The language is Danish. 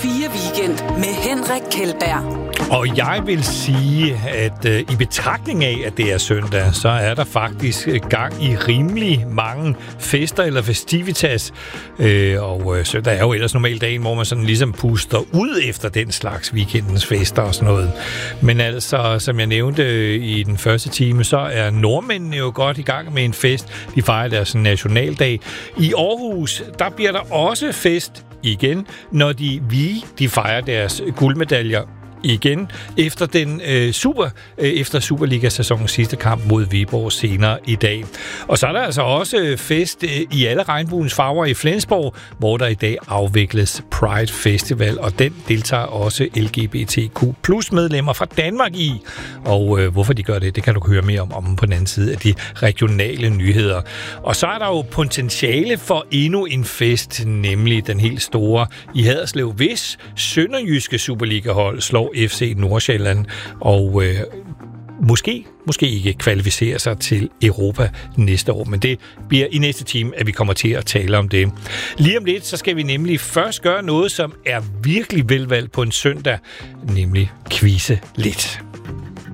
Radio 4 Weekend med Henrik Kjeldberg. Og jeg vil sige, at i betragtning af, at det er søndag, så er der faktisk gang i rimelig mange fester eller festivitas. Og søndag er jo ellers normalt dagen, hvor man sådan ligesom puster ud efter den slags weekendens fester og sådan noget. Men altså, som jeg nævnte i den første time, så er nordmændene jo godt i gang med en fest. De fejrer deres nationaldag. I Aarhus, der bliver der også fest igen, når de fejrer deres guldmedaljer igen efter efter Superliga-sæsonens sidste kamp mod Viborg senere i dag. Og så er der altså også fest i alle regnbuens farver i Flensborg, hvor der i dag afvikles Pride Festival, og den deltager også LGBTQ+ medlemmer fra Danmark i. Og hvorfor de gør det kan du høre mere om på den anden side af de regionale nyheder. Og så er der jo potentiale for endnu en fest, nemlig den helt store i Haderslev, hvis sønderjyske Superliga-hold slår FC Nordsjælland og måske ikke kvalificerer sig til Europa næste år. Men det bliver i næste time, at vi kommer til at tale om det. Lige om lidt, så skal vi nemlig først gøre noget, som er virkelig velvalgt på en søndag, nemlig quizze lidt.